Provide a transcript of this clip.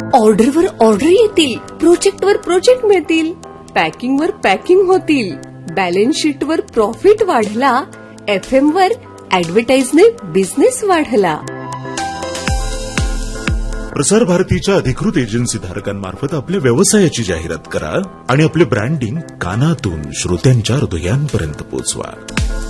ऑर्डरवर ऑर्डर येतील, प्रोजेक्टवर प्रोजेक्ट मिळतील, पॅकिंगवर पॅकिंग होतील, बॅलन्स शीटवर प्रॉफिट वाढला, FM वर ऍडव्हर्टाइजने बिझनेस वाढला. प्रसार भारतीच्या अधिकृत एजन्सी धारकांमार्फत आपल्या व्यवसायाची जाहिरात करा आणि आपले ब्रँडिंग कानातून श्रोत्यांच्या हृदयांपर्यंत पोहोचवा.